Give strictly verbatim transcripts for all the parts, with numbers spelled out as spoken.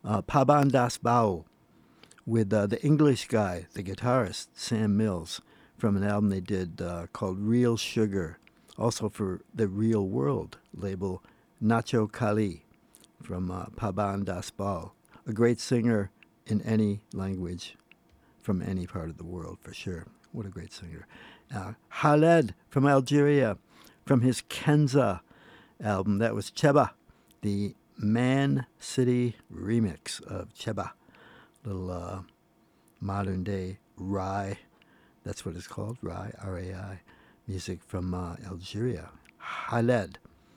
uh, Paban Das Bao with uh, the English guy, the guitarist, Sam Mills, from an album they did uh, called Real Sugar, also for the Real World label, Nacho Kali from uh, Paban Das Bao, a great singer in any language from any part of the world, for sure. What a great singer. Uh, Khaled from Algeria, from his Kenza album. That was Cheba, the Man City remix of Cheba. Little uh, modern day Rai, that's what it's called, Rai, R A I, music from uh, Algeria. Khaled.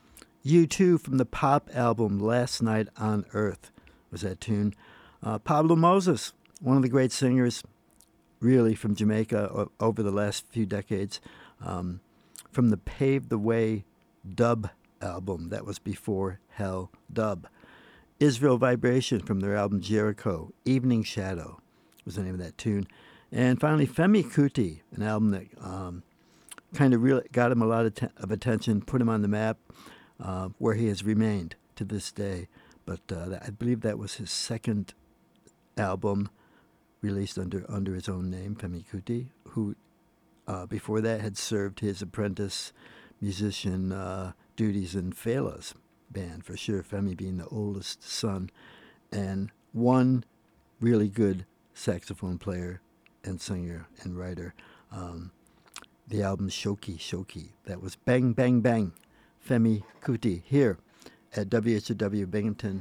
U two from the pop album Last Night on Earth was that tune. Uh, Pablo Moses, one of the great singers, really, from Jamaica o- over the last few decades, um, from the Pave the Way dub album that was before Hell Dub. Israel Vibration from their album Jericho. Evening Shadow was the name of that tune. And finally, Femi Kuti, an album that um, kind of really got him a lot of, te- of attention, put him on the map, uh, where he has remained to this day. But uh, I believe that was his second album released under under his own name, Femi Kuti, who uh, before that had served his apprentice musician uh, duties in Fela's band, for sure, Femi being the oldest son, and one really good saxophone player and singer and writer. Um, the album Shoki Shoki, that was Bang Bang Bang, Femi Kuti, here at W H W Binghamton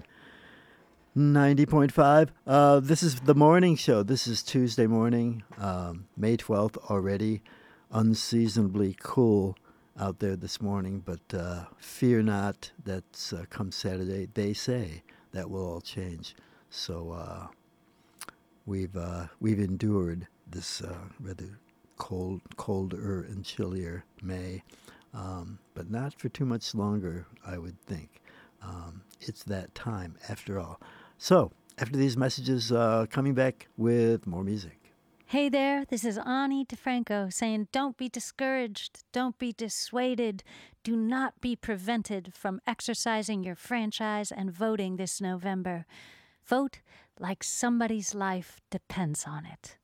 ninety point five. Uh, this is the morning show. This is Tuesday morning, um, May twelfth already. Unseasonably cool out there this morning, but uh, fear not, that's uh, come Saturday, they say that will all change. So uh, we've uh, we've endured this uh, rather cold, colder and chillier May, um, but not for too much longer, I would think. Um, it's that time, after all. So, after these messages, uh, coming back with more music. Hey there, this is Ani DeFranco saying don't be discouraged, don't be dissuaded, do not be prevented from exercising your franchise and voting this November. Vote like somebody's life depends on it.